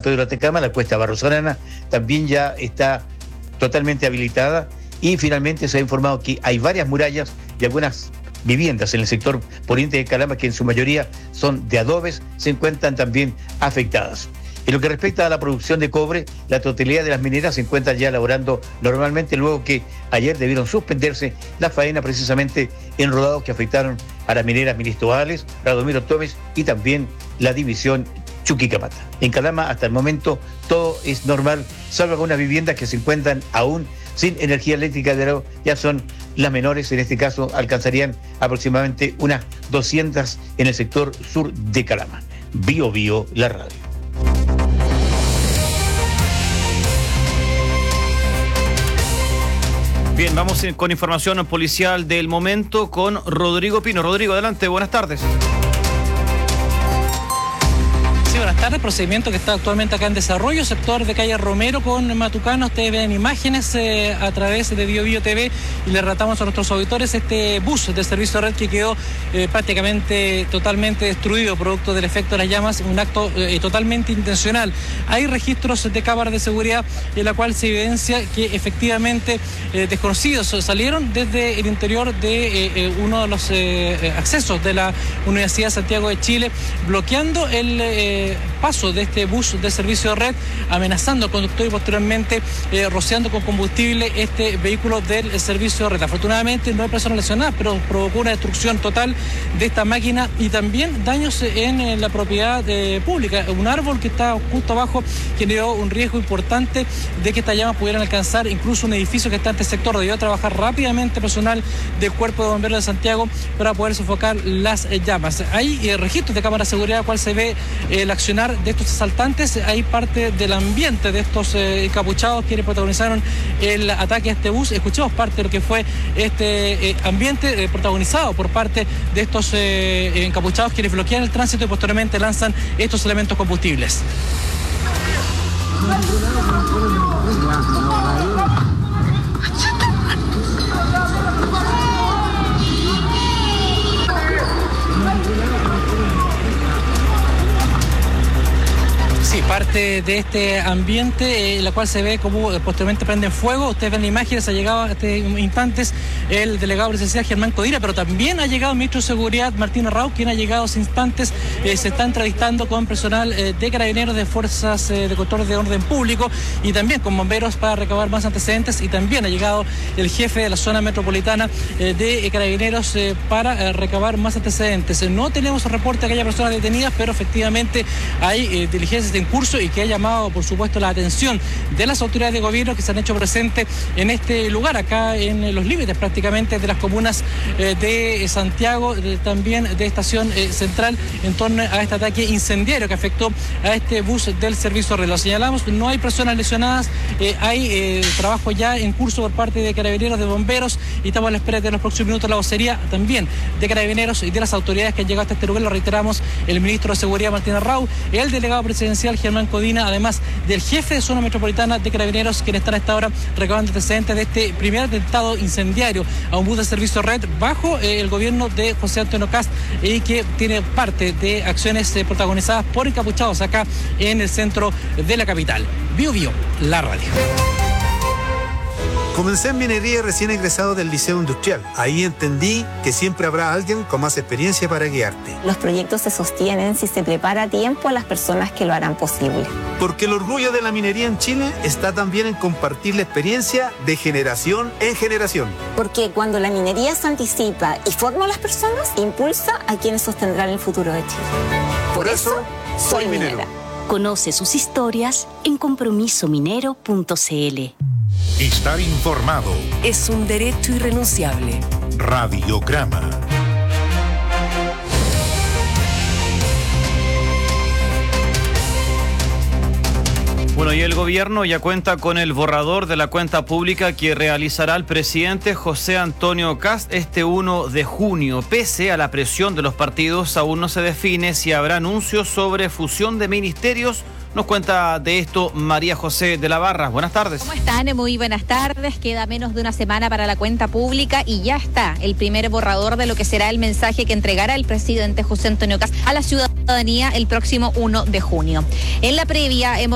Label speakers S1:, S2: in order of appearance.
S1: Pedro Atacama, la cuesta Barrosorana, también ya está totalmente habilitada. Y finalmente se ha informado que hay varias murallas y algunas viviendas en el sector poniente de Calama, que en su mayoría son de adobes, se encuentran también afectadas. En lo que respecta a la producción de cobre, la totalidad de las mineras se encuentran ya laborando normalmente, luego que ayer debieron suspenderse la faena precisamente en rodados que afectaron a las mineras Ministro Ales, Radomiro Tomes y también la división Chuquicamata. En Calama hasta el momento todo es normal, salvo algunas viviendas que se encuentran aún sin energía eléctrica, ya son las menores, en este caso alcanzarían aproximadamente unas 200 en el sector sur de Calama. Bio Bio, la radio.
S2: Bien, vamos con información policial del momento con Rodrigo Pino. Rodrigo, adelante, buenas tardes.
S3: Buenas tardes, procedimiento que está actualmente acá en desarrollo, sector de calle Romero con Matucana. Ustedes ven imágenes a través de Bio Bio TV y le relatamos a nuestros auditores este bus del servicio red que quedó prácticamente totalmente destruido producto del efecto de las llamas, un acto totalmente intencional. Hay registros de cámaras de seguridad en la cual se evidencia que efectivamente desconocidos salieron desde el interior de uno de los accesos de la Universidad de Santiago de Chile, bloqueando el paso de este bus de servicio de red, amenazando al conductor y posteriormente rociando con combustible este vehículo del servicio de red. Afortunadamente no hay personas lesionadas, pero provocó una destrucción total de esta máquina y también daños en la propiedad pública. Un árbol que está justo abajo generó un riesgo importante de que estas llamas pudieran alcanzar incluso un edificio que está en este sector. Debió trabajar rápidamente personal del Cuerpo de Bomberos de Santiago para poder sofocar las llamas. Hay registros de cámara de seguridad, cual se ve el accionar de estos asaltantes. Hay parte del ambiente de estos encapuchados quienes protagonizaron el ataque a este bus. Escuchamos parte de lo que fue este ambiente protagonizado por parte de estos encapuchados quienes bloquean el tránsito y posteriormente lanzan estos elementos combustibles. Parte de este ambiente, la cual se ve como posteriormente prende fuego. Ustedes ven imágenes, ha llegado a este instantes el delegado presidencial Germán Codina, pero también ha llegado el ministro de Seguridad Martín Arrau, quien ha llegado a esos instantes. Se está entrevistando con personal de carabineros, de fuerzas de control de orden público y también con bomberos para recabar más antecedentes, y también ha llegado el jefe de la zona metropolitana de carabineros para recabar más antecedentes. No tenemos reporte de que haya personas detenidas, pero efectivamente hay diligencias en curso y que ha llamado, por supuesto, la atención de las autoridades de gobierno que se han hecho presentes en este lugar, acá en los límites prácticamente de las comunas de Santiago, también de Estación Central, en torno a este ataque incendiario que afectó a este bus del servicio red. Lo señalamos, no hay personas lesionadas, hay trabajo ya en curso por parte de carabineros, de bomberos, y estamos a la espera de los próximos minutos la vocería también de carabineros y de las autoridades que han llegado hasta este lugar. Lo reiteramos, el ministro de Seguridad Martín Arrau, el delegado presidencial Germán Codina, además del jefe de zona metropolitana de carabineros, quienes están a esta hora recabando antecedentes de este primer atentado incendiario a un bus de servicio red bajo el gobierno de José Antonio Kast, y que tiene parte de acciones protagonizadas por encapuchados acá en el centro de la capital. Bio Bio, la radio.
S4: Comencé en minería recién egresado del Liceo Industrial. Ahí entendí que siempre habrá alguien con más experiencia para guiarte.
S5: Los proyectos se sostienen si se prepara a tiempo a las personas que lo harán posible.
S4: Porque el orgullo de la minería en Chile está también en compartir la experiencia de generación en generación.
S5: Porque cuando la minería se anticipa y forma a las personas, impulsa a quienes sostendrán el futuro de Chile.
S4: Por eso, soy minera.
S6: Conoce sus historias en compromisominero.cl.
S7: Estar informado
S8: es un derecho irrenunciable.
S7: Radiograma.
S2: Bueno, y el gobierno ya cuenta con el borrador de la cuenta pública que realizará el presidente José Antonio Kast este 1 de junio. Pese a la presión de los partidos, aún no se define si habrá anuncios sobre fusión de ministerios. Nos cuenta de esto María José de la Barra. Buenas tardes.
S9: ¿Cómo están? Muy buenas tardes. Queda menos de una semana para la cuenta pública y ya está el primer borrador de lo que será el mensaje que entregará el presidente José Antonio Kast a la ciudadanía el próximo 1 de junio. En la previa hemos